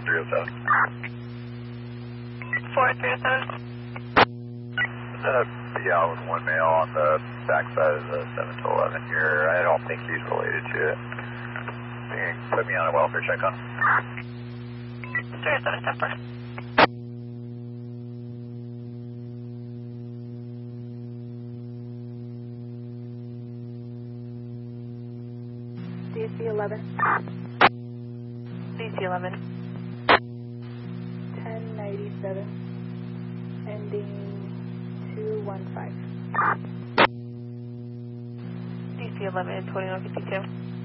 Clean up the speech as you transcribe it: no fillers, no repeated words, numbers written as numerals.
4307. 4307. Yeah, with one male on the backside of the 7 to 11 here. I don't think he's related to it. You can put me on a welfare check on. 307 Temper. DC-11. DC-11. 1097. Ending 215. DC-11, 2152.